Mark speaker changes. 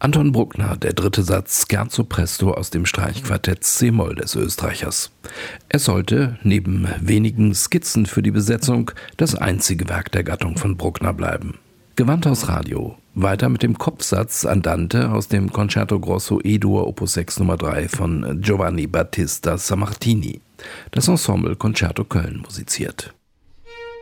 Speaker 1: Anton Bruckner, der dritte Satz Scherzo presto aus dem Streichquartett C-Moll des Österreichers. Es sollte, neben wenigen Skizzen für die Besetzung, das einzige Werk der Gattung von Bruckner bleiben. Gewandhaus Radio. Weiter mit dem Kopfsatz Andante aus dem Concerto Grosso E-Dur Opus 6 Nummer 3 von Giovanni Battista Sammartini. Das Ensemble Concerto Köln musiziert.